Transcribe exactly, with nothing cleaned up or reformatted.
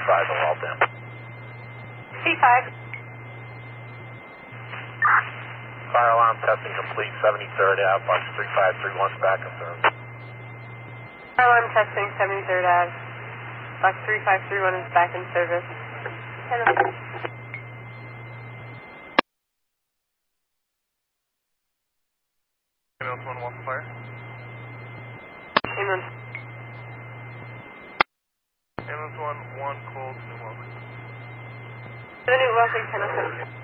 five in Waltham. C five. Fire alarm testing complete, seventy-third Ave, box three five three one back confirmed. Fire alarm testing, seventy-third Ave. Box three five three one is back in service. Ambulance one, walk fire. Ambulance. Ambulance one, one, cold, New Wellesley. New Wellesley, ten oh seven.